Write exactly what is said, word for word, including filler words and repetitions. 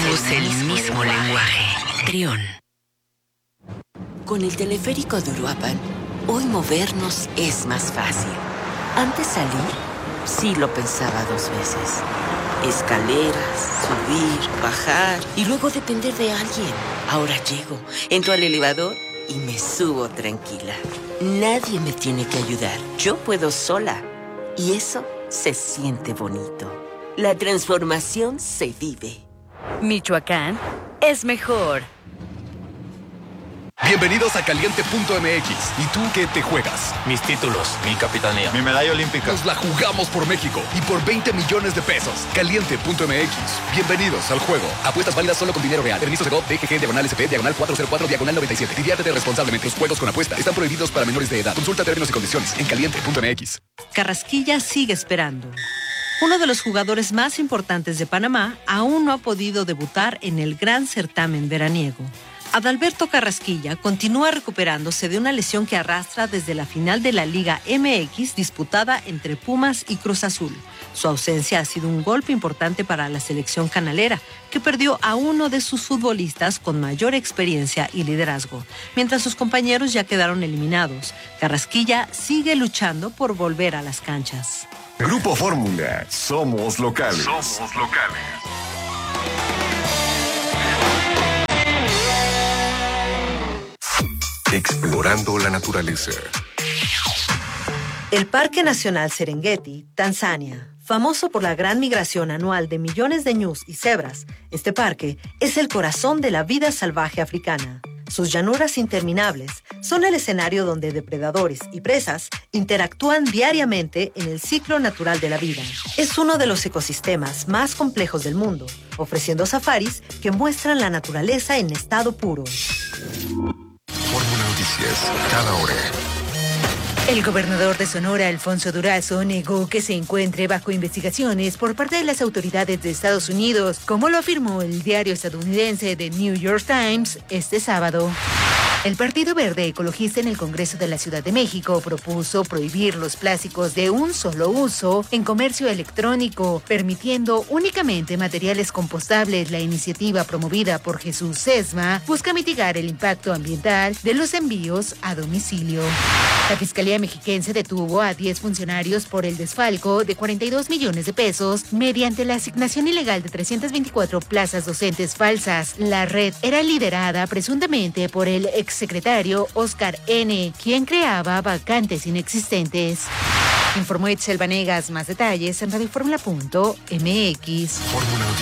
Hablamos el mismo lenguaje. Trión. Con el teleférico de Uruapan, hoy movernos es más fácil. Antes salir, sí lo pensaba dos veces. Escaleras, subir, bajar y luego depender de alguien. Ahora llego, entro al elevador y me subo tranquila. Nadie me tiene que ayudar. Yo puedo sola. Y eso se siente bonito. La transformación se vive. Michoacán es mejor. Bienvenidos a Caliente punto M X. ¿Y tú qué te juegas? Mis títulos, mi capitanía, mi medalla olímpica. Nos la jugamos por México y por veinte millones de pesos. Caliente punto M X. Bienvenidos al juego. Apuestas válidas solo con dinero real. Permiso de G O P, D G G, diagonal S P, diagonal cuatro cero cuatro, diagonal noventa y siete. Diviértete responsablemente. Los juegos con apuesta están prohibidos para menores de edad. Consulta términos y condiciones en Caliente punto M X. Carrasquilla sigue esperando. Uno de los jugadores más importantes de Panamá aún no ha podido debutar en el gran certamen veraniego. Adalberto Carrasquilla continúa recuperándose de una lesión que arrastra desde la final de la Liga M X disputada entre Pumas y Cruz Azul. Su ausencia ha sido un golpe importante para la selección canalera, que perdió a uno de sus futbolistas con mayor experiencia y liderazgo. Mientras sus compañeros ya quedaron eliminados, Carrasquilla sigue luchando por volver a las canchas. Grupo Fórmula, somos locales. Somos locales. Explorando la naturaleza. El Parque Nacional Serengeti, Tanzania, famoso por la gran migración anual de millones de ñus y cebras, este parque es el corazón de la vida salvaje africana. Sus llanuras interminables son el escenario donde depredadores y presas interactúan diariamente en el ciclo natural de la vida. Es uno de los ecosistemas más complejos del mundo, ofreciendo safaris que muestran la naturaleza en estado puro. Fórmula Noticias, cada hora. El gobernador de Sonora, Alfonso Durazo, negó que se encuentre bajo investigaciones por parte de las autoridades de Estados Unidos, como lo afirmó el diario estadounidense The New York Times este sábado. El Partido Verde Ecologista en el Congreso de la Ciudad de México propuso prohibir los plásticos de un solo uso en comercio electrónico, permitiendo únicamente materiales compostables. La iniciativa promovida por Jesús Sesma busca mitigar el impacto ambiental de los envíos a domicilio. La Fiscalía Mexiquense detuvo a diez funcionarios por el desfalco de cuarenta y dos millones de pesos mediante la asignación ilegal de trescientas veinticuatro plazas docentes falsas. La red era liderada presuntamente por el exsecretario Oscar N., quien creaba vacantes inexistentes. Informó Itzel Vanegas. Más detalles en radio fórmula punto M X. Fórmula